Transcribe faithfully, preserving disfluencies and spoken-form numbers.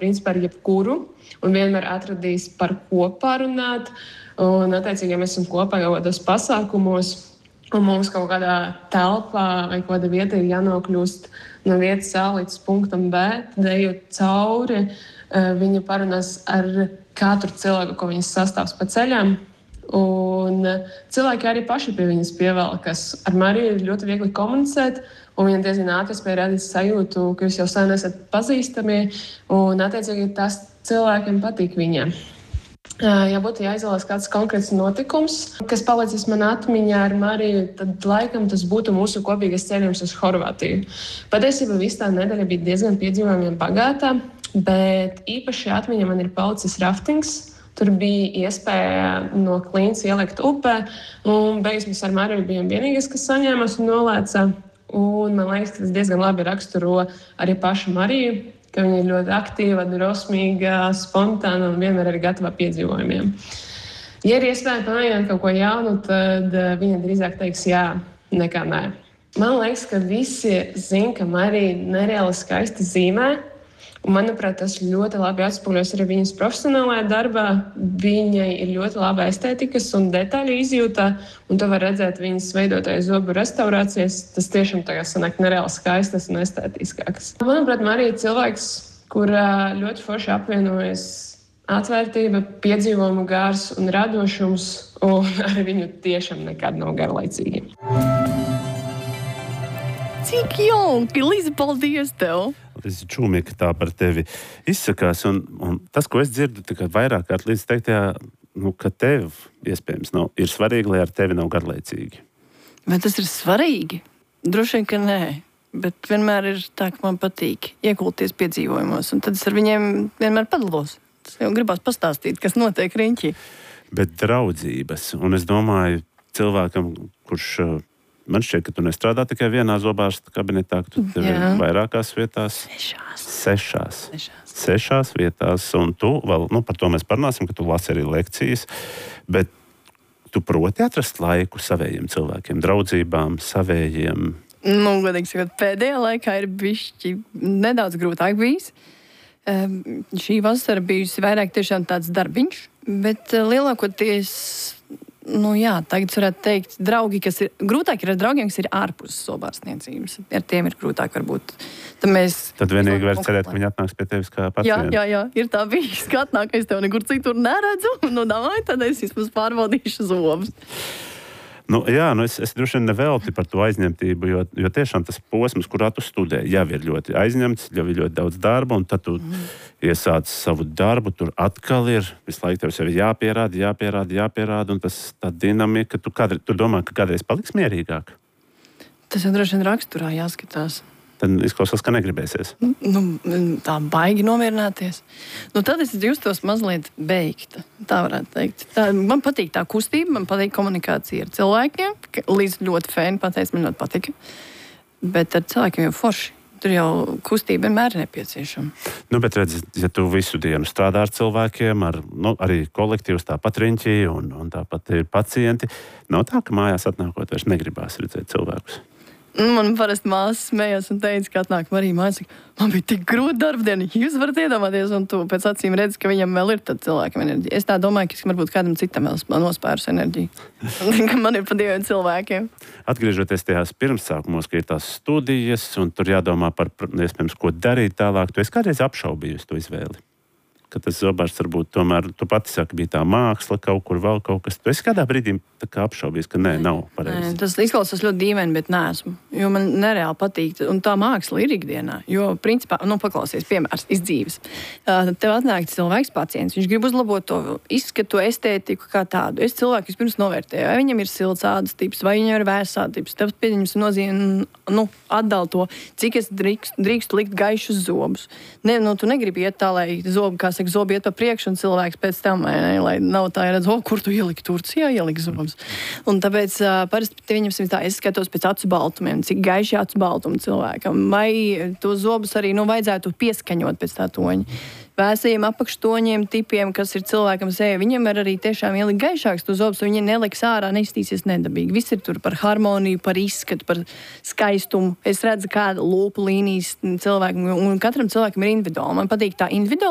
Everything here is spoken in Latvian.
principā ar jebkuru un vienmēr atradīs par ko parunāt. Un, attiecīgi, ja mēs esam kopā kaut kādos pasākumos, un mums kaut kādā telpā vai kaut kāda vieta ir jānokļūst no vietas A līdz punktam B, tad ejot cauri, viņa parunās ar katru cilvēku, ko viņas sastāvs pa ceļam. Un cilvēki arī paši pie viņas pievelkas. Ar Mariju ir ļoti viegli komunicēt, un viņa diezgan ātri spēja radīt sajūtu, ka jūs jau sen esat pazīstami, un attiecīgi tas cilvēkiem patīk viņiem. Ja būtu jāizvēlas kāds konkrēts notikums, kas palicis man atmiņā ar Mariju, tad laikam tas būtu mūsu kopīgais ceļojums uz Horvātiju. Patiesībā viss tā nedēļa bija diezgan piedzīvojumiem bagātā, bet īpaši atmiņā man ir palicis raftings. Tur bija iespēja no Klīnas ielikt upē, un beigās mēs ar Mariju bijām vienīgais, kas saņēmās un nolēca. Un man liekas, ka tas diezgan labi raksturo arī pašu Mariju, ka viņa ir ļoti aktīva, drosmīga, spontāna un vienmēr arī gatava piedzīvojumiem. Ja ir iespēja pamēģināt kaut ko jaunu, tad viņa drīzāk teiks jā, nekā nē. Man liekas, ka visi zina, ka Marija nereāli skaisti zīmē. Un, manuprāt, tas ļoti labi atspoguļojas arī viņas profesionālajā darbā. Viņai ir ļoti laba estētikas un detaļu izjūta, un to var redzēt viņas veidotājas zobu restaurācijas. Tas tiešām tagad sanāk nereāli skaistas un estētiskākas. Manuprāt, Marija ir cilvēks, kurā ļoti forši apvienojas atvērtība, piedzīvojumu gārs un radošums, un ar viņu tiešām nekad nav garlaicīgi. Cik jauki, Liza, paldies tev! Es čūmīgi, ka tā par tevi izsakās, un, un tas, ko es dzirdu, tā kā vairāk kārt līdz teiktajā, nu, ka tev, iespējams, nav, ir svarīgi, lai ar tevi nav garlaicīgi. Vai tas ir svarīgi? Droši vien, ka nē, bet vienmēr ir tā, ka man patīk iekulties piedzīvojumos, un tad es ar viņiem vienmēr padalos. Tas jau gribās pastāstīt, kas notiek riņķī. Bet draudzības, un es domāju, cilvēkam, kurš... Man šķiet, ka tu nestrādā tikai vienā zobārsta kabinetā, ka tu tev ir vairākās vietās. Sešās. Sešās. Sešās. Sešās vietās, un tu vēl, nu, par to mēs parunāsim, ka tu lasi arī lekcijas, bet tu proti atrast laiku savējiem cilvēkiem, draudzībām, savējiem. Nu, godīgi sakot, pēdējā laikā ir bišķi nedaudz grūtāk bijis. Um, šī vasara bijusi vairāk tiešām tāds darbiņš, bet uh, lielākoties... Nu jā, tagad varētu teikt, draugi, kas ir grūtāk ir ar draugiem, kas ir ārpus zobārstniecības. Ar tiem ir grūtāk varbūt. Tad, mēs, Tad vienīgi var cerēt, ka viņi atnāks pie tevis kā pacienti. Jā, jā, jā, ir tā bijis, ka atnāk, es tev nekur citur neredzu. Nu, davai, tad es vismaz pārbaudīšu zobus. Nu, jā, nu es, es droši vien nevelti par to aizņemtību, jo, jo tiešām tas posms, kurā tu studē, jau ir ļoti aizņemts, jau ir ļoti daudz darba, un tad tu mm. iesāc savu darbu, tur atkal ir, visu laiku tev sevi jāpierāda, jāpierāda, jāpierāda, un tas tā dinamika, tu, kādreiz, tu domā, ka kādreiz paliks mierīgāk? Tas jau droši vien raksturā jāskatās. Tad izklausās, ka negribēsies. Nu, tā baigi nomierināties. Nu, tad es justos mazliet beigta. Tā varētu teikt. Tā, man patīk tā kustība, man patīk komunikācija ar cilvēkiem. Līdz ļoti fēni pateic, man ļoti patika. Bet ar cilvēkiem jau forši. Tur jau kustība vienmēr ir nepieciešama. Nu, bet redz, ja tu visu dienu strādā ar cilvēkiem, ar, nu, arī kolektīvs, tāpat riņķī un, un tāpat ir pacienti, nav tā, ka mājās atnākot vairs negribās redzēt cilvēkus. Man parasti māsa smējās un teica, ka atnāk Marija māja, saka, man bija tik grūta darba diena, jūs varat iedomāties, un tu pēc acīm redzi, ka viņam vēl ir tad cilvēkam enerģija. Es tā domāju, ka varbūt kādam citam vēl nospērus enerģiju. Ka man ir pa diviem cilvēkiem. Atgriežoties tajās pirmsākumos, ka ir tās studijas, un tur jādomā par, iespējams, ko darīt tālāk, tu esi kādreiz apšaubījusi to izvēli? Ka tas zobārsts varbūt tomēr, tu pati saki, bija tā māksla, kaut kur vēl kaut kas. Tu esi kādā brīdī tā kā apšaubījis, ka nē, nav pareizi. Nē, tas izklausās ļoti dīvaini, bet neesmu. Jo man nereāli patīk, un tā māksla ir ikdienā. Jo, principā, nu, paklausies, piemērs, izdzīves. Uh, tev atnāk cilvēks pacients, viņš grib uzlabot to izskatu, estētiku kā tādu. Es cilvēku vispirms novērtēju, vai viņam ir silts ādas tips, vai viņam ir vēss ādas tips. Tev pieņems nozīme, nu, atdala to, cik es drīkst, drīkst likt gaišus zobus. Ne, nu, tu negribi iet tā, lai zobi, kā saka, zobi iet pa priekšu un cilvēks pēc tam, vai ne, lai nav tā, redz, o, kur tu ieliki Turcijā, ieliki zobus. Un tāpēc uh, parasti viņam tā, es skatos pēc acu baltumiem, cik gaiši acu baltumi cilvēkam, vai to zobus arī, nu, vajadzētu pieskaņot pēc tā toņa. Vēsajiem apakštoņiem, tipiem, kas ir cilvēkam seja, viņiem ir arī tiešām ielikt gaišāks to zobus, un viņi neliks ārā, neizstīsies nedabīgi. Viss ir tur par harmoniju, par izskatu, par skaistumu. Es redzu, kāda lūpu līnijas cilvēkam, un katram cilvēkam ir individuāli. Man patīk tā individuāli.